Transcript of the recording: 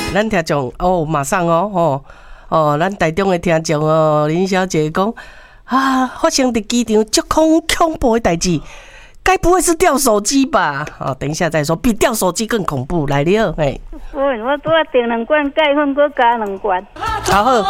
咱听众哦，马上咱台中的听众哦，林小姐讲啊，发生伫机场足恐怖的代志，该不会是掉手机吧？等一下再说，比掉手机更恐怖来了，哎。 我拄啊订2罐钙粉，搁加2罐。 好。